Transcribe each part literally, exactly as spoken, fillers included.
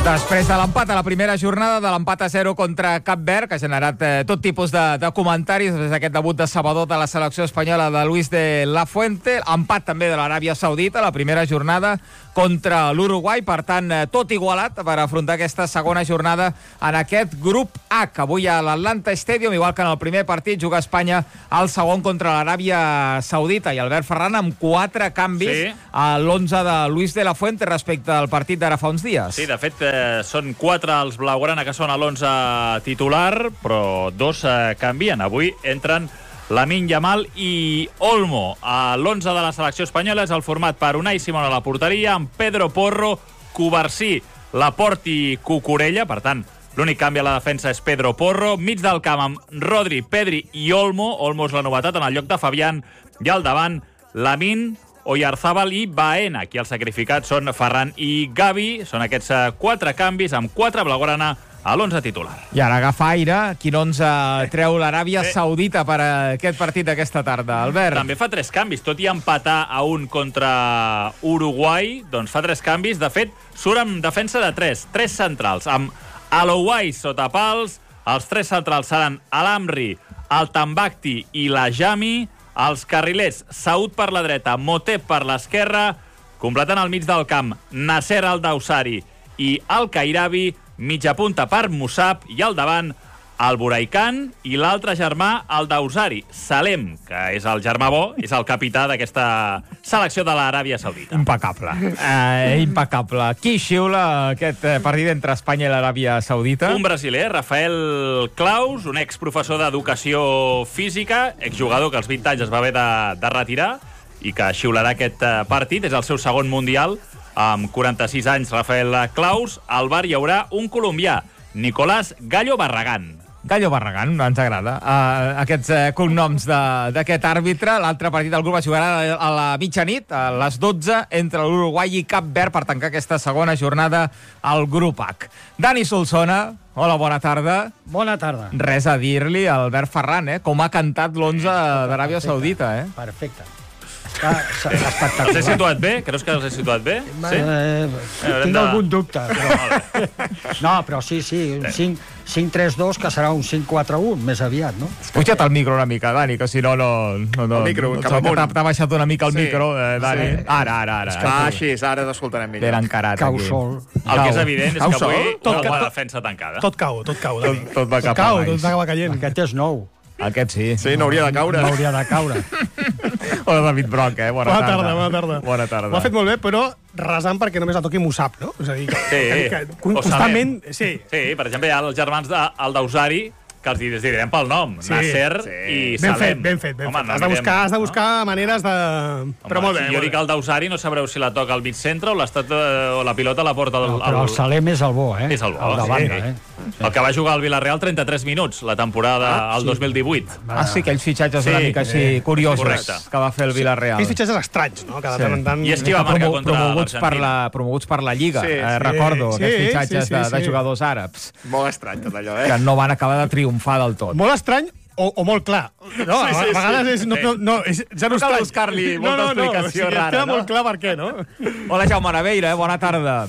Després de l'empat a la primera jornada, de l'empat a zero contra Cap Verd, que ha generat eh, tot tipus de, de comentaris després d'aquest debut de Sabador de la selecció espanyola de Luis de la Fuente, empat també de l'Aràbia Saudita, la primera jornada contra l'Uruguai, per tant, eh, tot igualat per afrontar aquesta segona jornada en aquest grup H. Avui a l'Atlanta Stadium, igual que en el primer partit, juga Espanya al segon contra l'Aràbia Saudita, i Albert Ferran amb quatre canvis sí. a l'onze de Luis de la Fuente respecte al partit d'ara fa uns dies. Sí, de fet, eh, són quatre els blaugrana que són a l'onze titular, però dos eh, canvien. Avui entren Lamine Yamal i Olmo. A l'onze de la selecció espanyola és el format per Unai Simón a la porteria, amb Pedro Porro, Cubarsí, Laporte i Cucurella. Per tant, l'únic canvi a la defensa és Pedro Porro. Mig del camp amb Rodri, Pedri i Olmo. Olmo és la novetat en el lloc de Fabián. I al davant, Lamine, Oyarzabal i Baena. Aquí els sacrificats són Ferran i Gavi. Són aquests quatre canvis amb quatre blaugrana a l'onze titular. I ara agafa aire. Quin onze treu l'Aràbia sí. Saudita per a aquest partit d'aquesta tarda, Albert? També fa tres canvis. Tot i empatar a un contra Uruguai, doncs fa tres canvis. De fet, surt amb defensa de tres. Tres centrals, amb Alouai sota pals. Els tres centrals seran Al-Amri, el Tambakti i la Jami. Els carrilers, Saúd per la dreta, Motep per l'esquerra, completant al mig del camp Nasser Al-Dawsari i Al-Kairabi, mitja punta per Musab, i al davant el Buraikan i l'altre germà, el Dawsari. Salem, que és el germà bo, és el capità d'aquesta selecció de l'Aràbia Saudita. Impecable. Eh, impecable. Qui xiula aquest partit entre Espanya i l'Aràbia Saudita? Un brasiler, Rafael Claus, un exprofessor d'educació física, exjugador que als vint anys es va haver de, de retirar i que xiularà aquest partit. És el seu segon mundial. Amb quaranta-sis anys, Rafael Claus. Al bar hi haurà un colombià, Nicolás Gallo Barragán. Gallo Barragán, no ens agrada. Uh, aquests uh, cognoms d'aquest àrbitre. L'altre partit del grup es jugarà a la mitjanit, a les dotze, entre l'Uruguai i Cap Verd, per tancar aquesta segona jornada al grup H. Dani Solsona, hola, bona tarda. Bona tarda. Res a dir-li a Albert Ferran, eh? Com ha cantat l'onze d'Aràbia Saudita, eh? Perfecte. Està espectacular. Els he situat bé? Creus que els he situat bé? Sí? Eh, tinc de... algun dubte. Però... No, però sí, sí, un cinc tres dos, que serà un cinc quatre un, més aviat, no? Puja't el micro una mica, Dani, que si no, no... no, no el micro, no, cap amunt. T'ha baixat una mica el sí, micro, eh, Dani. Sí. Ara, ara, ara. Ah, així, ara t'escoltarem millor. Ben encarat, cau aquí. sol. El que és evident és cau que avui sol? no va defensa tancada. Tot cau, tot cau. Tot, tot va cap cau, a tot va caient. Aquest és nou. Aquest sí. Sí, no hauria de caure. No hauria de caure. Hola, David Broc, eh? Bona, Bona tarda. tarda, bona tarda. Bona tarda. Ho ha fet molt bé, però resant perquè només la toqui Musab, no? És a dir, que, Sí, que, que constantment... Sí. Sí, per exemple, hi ha els germans d'Al-Dawsari, que els direm pel nom, Sí, Nasser sí. i Ben Salem. fet, ben fet, ben Home, fet. no Has de buscar, has de buscar no? maneres de... Però Home, molt bé. si jo dic el Dawsari, no sabreu si la toca al mig centre o, l'estat, o la pilota la porta al... No, però el Salem és el bo, eh? És el bo, el de sí. banda, eh? El que va jugar al Villarreal trenta-tres minuts la temporada Ah, al sí. dos mil divuit. Ah, sí, aquells fitxatges Sí, una mica així eh, curiosos correcte. que va fer el Villarreal. Aquells fitxatges estrany, no? Que de Sí. tant en tant... I és qui va marcar contra promoguts per l'Argentina. la, promoguts per la Lliga, Sí, eh, sí. recordo, Sí, aquests sí, fitxatges sí, de, de sí. jugadors àrabs, Molt estrany tot allò, eh? que no van acabar de triomfar del tot. Molt estrany o, o molt clar. No, Sí, a, sí, a vegades és... No, no, no, és zero No cal estrany. buscar-li no, molta no, no, explicació o sigui, rara, Queda no? molt clar per què, no? Hola, Jaume Naveira, eh? Bona tarda.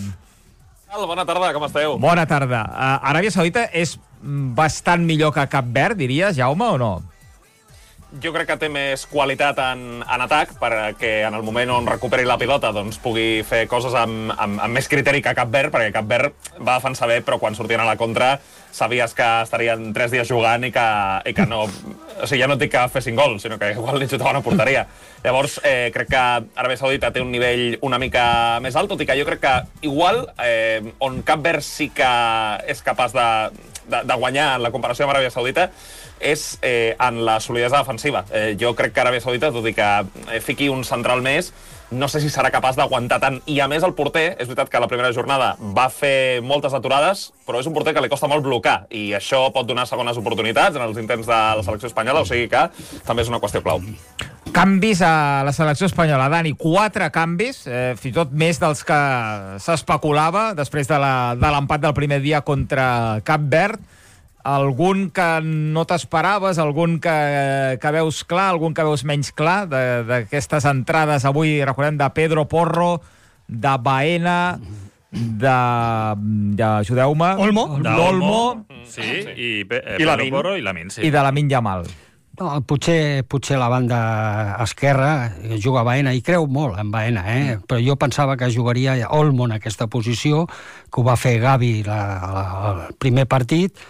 Bona tarda, com esteu? Bona tarda. Uh, Aràbia Saudita és bastant millor que Cap Verd, diries, Jaume, o no? Jo crec que té més qualitat en, en atac perquè en el moment on recuperi la pilota doncs, pugui fer coses amb, amb, amb més criteri que Cap Verd, perquè Cap Verd va defensar bé, però quan sortien a la contra sabies que estarien tres dies jugant i que, i que no... O sigui, ja no et dic que fessin gol, sinó que igual ni xutaven a porteria. Llavors, eh, crec que Aràbia Saudita té un nivell una mica més alt, tot i que jo crec que igual, eh, on Cap Verd sí que és capaç de, de, de guanyar en la comparació amb Aràbia Saudita, és eh, en la solidesa defensiva. Eh, jo crec que Aràbia Saudita, tot i que eh, fiqui un central més, no sé si serà capaç d'aguantar tant. I a més el porter, és veritat que la primera jornada va fer moltes aturades, però és un porter que li costa molt blocar, i això pot donar segones oportunitats en els intents de la selecció espanyola, o sigui que també és una qüestió clau. Canvis a la selecció espanyola, Dani, quatre canvis, eh, fins i tot més dels que s'especulava després de l'empat de del primer dia contra Cap Verd. Algun que no t'esperaves, algun que, que veus clar, algun que veus menys clar d'aquestes entrades avui, recordem, de Pedro Porro, de Baena, de, de ajudeu-me... Olmo. D'Olmo. Sí, i, eh, I Lamin. Porro i Lamin, sí. I de Lamine Yamal. No, potser, potser la banda esquerra juga Baena, i creu molt en Baena, eh? Però jo pensava que jugaria Olmo en aquesta posició, que ho va fer Gavi la, la, el primer partit.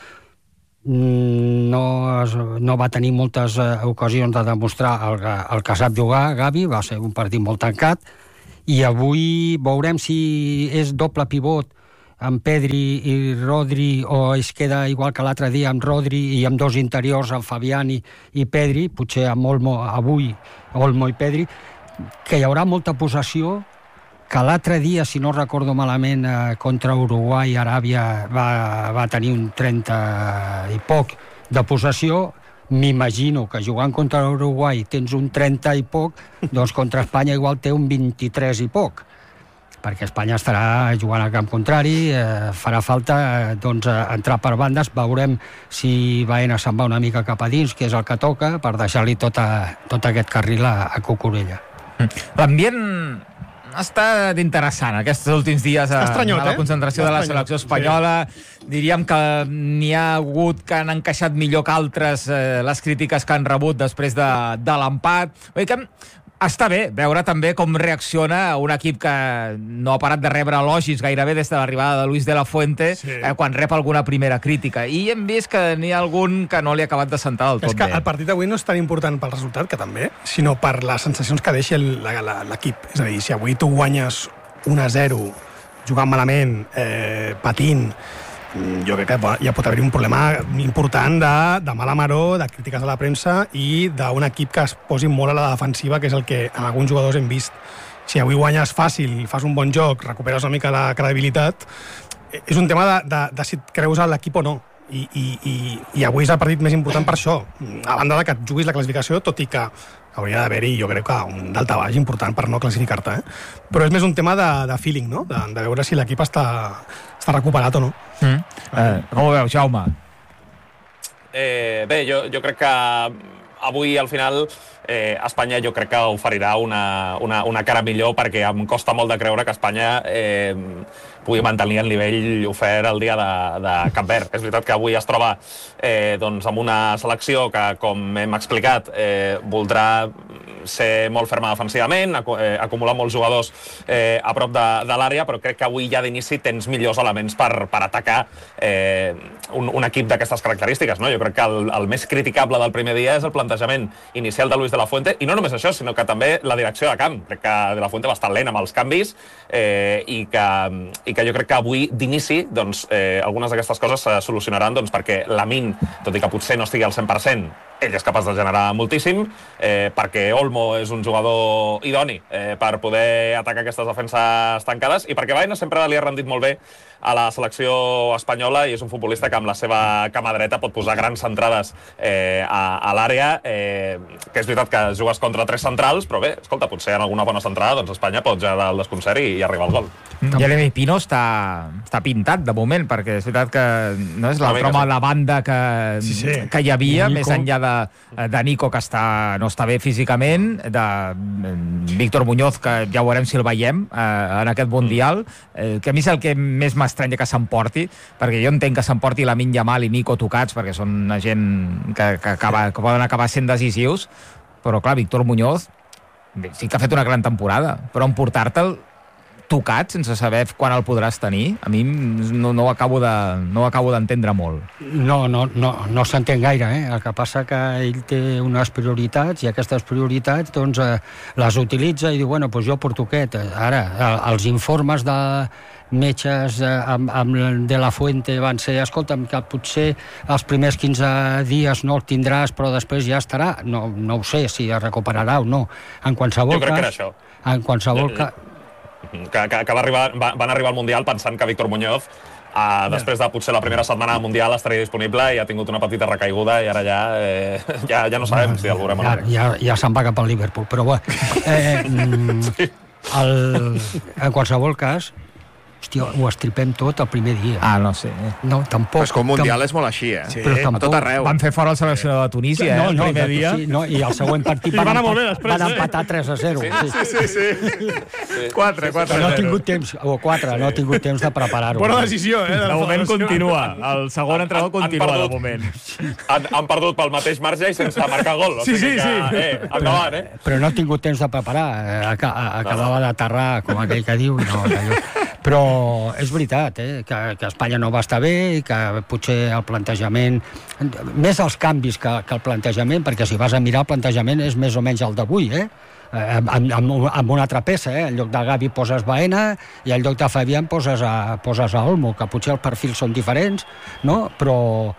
No, es, no va tenir moltes eh, ocasions de demostrar el, el que sap jugar Gavi, va ser un partit molt tancat, i avui veurem si és doble pivot amb Pedri i Rodri, o es queda igual que l'altre dia amb Rodri i amb dos interiors, amb Fabián i, i Pedri, potser amb Olmo avui, Olmo i Pedri, que hi haurà molta possessió, que l'altre dia, si no recordo malament, eh, contra Uruguai, Aràbia va, va tenir un trenta i poc de possessió. M'imagino que jugant contra Uruguai tens un trenta i poc, doncs contra Espanya igual té un vint-i-tres i poc, perquè Espanya estarà jugant al camp contrari, eh, farà falta eh, doncs, entrar per bandes, veurem si Baena se'n va una mica cap a dins, que és el que toca, per deixar-li tot, a, tot aquest carril a, a Cucurella. L'ambient ha estat interessant aquests últims dies a, Estranyot, a la eh? concentració de la selecció espanyola. Sí. Diríem que n'hi ha hagut que han encaixat millor que altres eh, les crítiques que han rebut després de, de l'empat. Vull dir que està bé veure també com reacciona un equip que no ha parat de rebre elogis gairebé des de l'arribada de Luis de la Fuente, sí. eh, quan rep alguna primera crítica. I hem vist que n'hi ha algun que no li ha acabat de sentar del tot bé. És que el partit d'avui no és tan important pel resultat, que també, sinó per les sensacions que deixa l'equip. És a dir, si avui tu guanyes un a zero, jugant malament, eh, patint, jo crec que ja pot haver-hi un problema important de, de mala maror, de crítiques a la premsa i d'un equip que es posi molt a la defensiva, que és el que en alguns jugadors hem vist. Si avui guanyes fàcil, fas un bon joc, recuperes una mica la credibilitat, és un tema de, de, de si et creus a l'equip o no. I, i, i, i avui és el partit més important per això, a banda de que et juguis la classificació, tot i que hauria d'haver-hi, jo crec que un daltabaix important per no classificar-te, eh? Però és més un tema de, de feeling, no? De, de veure si l'equip està, està recuperat o no. Mm. Eh, com ho veus, Jaume? Eh, bé, jo, jo crec que avui, al final, eh, Espanya jo crec que oferirà una, una, una cara millor, perquè em costa molt de creure que Espanya eh, pugui mantenir el nivell ofert el dia de, de Cap Verd. És veritat que avui es troba eh, doncs, amb una selecció que, com hem explicat, eh, voldrà ser molt ferma defensivament, eh, acumular molts jugadors eh, a prop de, de l'àrea, però crec que avui ja d'inici tens millors elements per, per atacar eh, un, un equip d'aquestes característiques, no? Jo crec que el, el més criticable del primer dia és el plantejament inicial de Luis de la Fuente, i no només això, sinó que també la direcció de camp. Crec que de la Fuente va estar lent amb els canvis eh, i, que, i que jo crec que avui d'inici doncs, eh, algunes d'aquestes coses se solucionaran doncs, perquè Lamin, tot i que potser no estigui al cent per cent, ell és capaç de generar moltíssim, eh, perquè Olmo és un jugador idoni eh, per poder atacar aquestes defenses tancades, i perquè Baena sempre li ha rendit molt bé a la selecció espanyola, i és un futbolista que amb la seva cama dreta pot posar grans centrades eh, a, a l'àrea, eh, que és veritat que jugues contra tres centrals, però bé, escolta, potser en alguna bona centrada doncs Espanya pot generar el desconcert i, i arribar al gol. Jeremy Pino està, està pintat de moment, perquè és veritat que no és l'altre home a la banda que, sí, sí. que hi havia, Nico. Més enllà de, de Nico, que està, no està bé físicament, de Víctor Muñoz, que ja veurem si el veiem eh, en aquest Mundial, eh, que a mi és el que més m'estranya que s'emporti, perquè jo entenc que s'emporti Lamine Yamal i Nico tocats, perquè són una gent que, que, acaba, que poden acabar sent decisius, però clar, Víctor Muñoz bé, sí que ha fet una gran temporada, però emportar-te'l tocat sense saber quan el podràs tenir, a mi no, no ho acabo de, no ho acabo d'entendre molt. No, no, no, no s'entén gaire, eh? El que passa que ell té unes prioritats, i aquestes prioritats doncs, eh, les utilitza i diu, bueno, doncs jo porto aquest. Ara, els informes de metges eh, amb, amb De la Fuente van ser, escolta'm, que potser els primers quinze dies no el tindràs, però després ja estarà. No, no ho sé si es recuperarà o no. En qualsevol jo crec cas, que era això. En qualsevol cas... Que, que, que va arribar, va, van arribar al Mundial pensant que Víctor Muñoz, uh, després de potser la primera setmana del Mundial, estaria disponible, i ha tingut una petita recaiguda, i ara ja eh, ja, ja no sabem no, si el veurem. Ja, ja, ja se'n va cap al Liverpool, però bé. Eh, sí. el, en qualsevol cas, hòstia, ho estripem tot el primer dia. Ah, no sé. No, tampoc. És que un mundial és molt així, eh? Sí. Però A tampoc. tot arreu. Van fer fora el seleccionador de Tunísia, eh, No, el no, primer de- dia. sí, no, i el següent partit I van, va anar empat- molt bé després, van eh? empatar tres a zero. Sí. Sí, sí, sí. quatre, quatre. Però no ha tingut temps, o quatre, no ha tingut temps de preparar-ho. Bona decisió, eh? De moment federació. continua. El segon entrenador Han- han continua, de perdut. moment. Han, han perdut pel mateix marge i sense marcar gol. O Sí, sigui sí, sí. que, eh, endavant, eh? Però no ha tingut temps de preparar, eh, aca- acabava d'aterrar, com aquell que diu, i no, allò. Però és veritat, eh, que, que Espanya no va estar bé i que potser el plantejament, més els canvis que, que el plantejament, perquè si vas a mirar el plantejament és més o menys el d'avui, eh? Amb, amb, amb una altra peça, eh? En lloc de Gavi poses Baena i en lloc de Fabián poses a, poses a Olmo, que potser els perfils són diferents, no? Però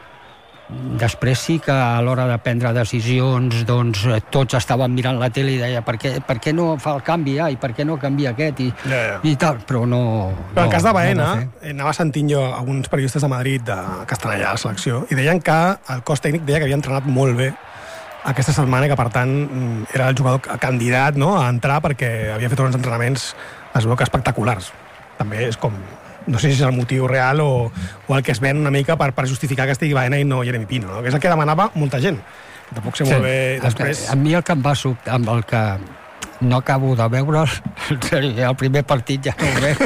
després sí que a l'hora de prendre decisions doncs tots estaven mirant la tele i deia per què, per què no fa el canvi ja i per què no canvia aquest i, Ja, ja. i tal, però no... Però el no, cas de Baena, no va fer. eh, anava sentint jo alguns periodistes de Madrid de, que estan allà a la selecció i deien que el cos tècnic deia que havia entrenat molt bé aquesta setmana i que, per tant, mm, era el jugador candidat, no?, a entrar perquè havia fet uns entrenaments, es veu que espectaculars. També és com... No sé si és el motiu real o, o el que es ven una mica per, per justificar que estigui Baena i no Jeremy Pino, no? Que és el que demanava molta gent. Tampoc sé molt bé després... A mi el que em va sobtar, amb el que no acabo de veure, en sèrio, el primer partit ja no ho veig,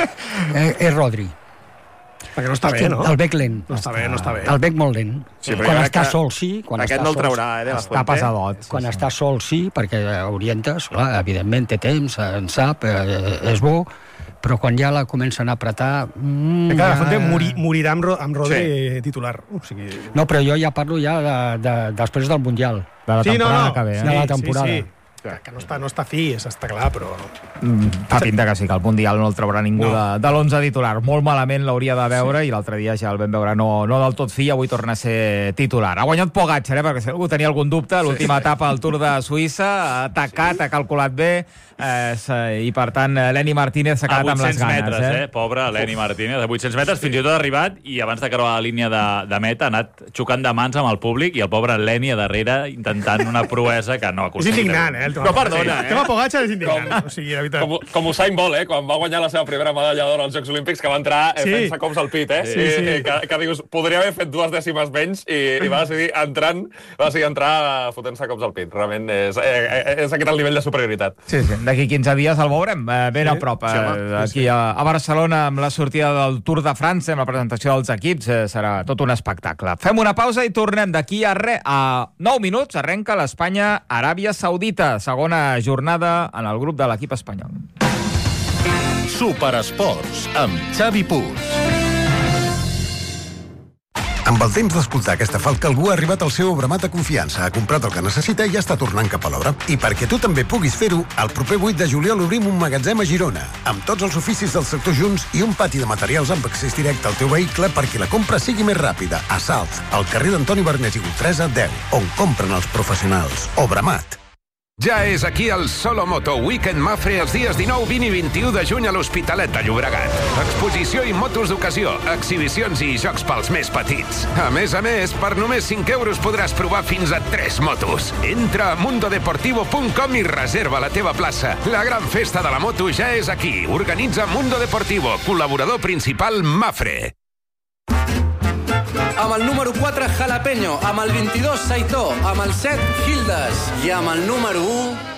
eh, és Rodri. Perquè no està bé, no? El bec lent. No està bé, no està bé. El bec molt lent. Sí, però quan jo crec està que sol, sí. Quan Aquest està no el sol, traurà, eh, de la Està Fuente. pesadot. Quan està sol, sí, perquè orientes, clar, evidentment té temps, en sap, eh, és bo, però quan ja la comencen a apretar... Mm, Que la Fuente ja- morir, morirà amb, Ro- amb Rodri titular. O sigui... No, però jo ja parlo ja de, de, després del Mundial. De la Sí, no, temporada no. que ve, eh? de la temporada. Sí, sí. Que, que no està, no està fi, està clar, però... Mm, Fa pinta que sí, que el Mundial no el traurà ningú No. de, de l'onze titular. Molt malament l'hauria de veure, sí. I l'altre dia ja el vam veure no, no del tot fi, avui torna a ser titular. Ha guanyat Pogacar, eh, perquè si algú tenia algun dubte, l'última sí, sí. etapa al Tour de Suïssa, ha atacat, ha calculat bé, eh, i per tant Lenny Martínez s'ha A quedat amb les vuit-cents ganes. metres, eh? eh? Pobre Lenny Martínez. A vuit-cents metres fins i tot ha arribat i abans de creuar la línia de, de meta ha anat xocant de mans amb el públic i el pobre Lenny a darrere intentant una proesa que no ha És aconseguit. indignant, eh? El tema No perdona, El tema eh? Pogacar és indignant. O sigui, la veritat. Com, com Usain Bolt, eh? Quan va guanyar la seva primera medalla d'or als Jocs Olímpics, que va entrar eh, Sí. fent-se cops al pit, eh? Sí, sí. I, que, que dius, podria haver fet dues dècimes menys i, i va decidir entrant, va decidir entrar eh, fotent-se cops al pit. Realment és, eh, és aquest el nivell de superioritat. Sí, sí. D'aquí quinze dies el veurem eh, ben Sí, a prop. Eh, sí, home, aquí a, a Barcelona, amb la sortida del Tour de França, amb la presentació dels equips, eh, serà tot un espectacle. Fem una pausa i tornem d'aquí a, re, a nou minuts. Arrenca l'Espanya-Aràbia Saudita, segona jornada en el grup de l'equip espanyol. Superesports, amb Xavi Puig. Amb el temps d'escoltar aquesta falca, algú ha arribat al seu Obramat de confiança, ha comprat el que necessita i ja està tornant cap a l'obra. I perquè tu també puguis fer-ho, el proper vuit de juliol obrim un magatzem a Girona, amb tots els oficis del sector junts i un pati de materials amb accés directe al teu vehicle perquè la compra sigui més ràpida. A Salt, al carrer d'Antoni Bernés i Goltresa deu, on compren els professionals. Obramat. Ja és aquí el Solo Moto Weekend Mafre els dies dinou, vint i vint-i-u de juny a l'Hospitalet de Llobregat. Exposició i motos d'ocasió, exhibicions i jocs pels més petits. A més a més, per només cinc euros podràs provar fins a tres motos. Entra a mundo deportivo punt com i reserva la teva plaça. La gran festa de la moto ja és aquí. Organitza Mundo Deportivo, col·laborador principal Mafre. Amb el número quatre, Jalapeño. Amb el vint-i-dos, Saitó. Amb el set, Gildas. I amb el número u,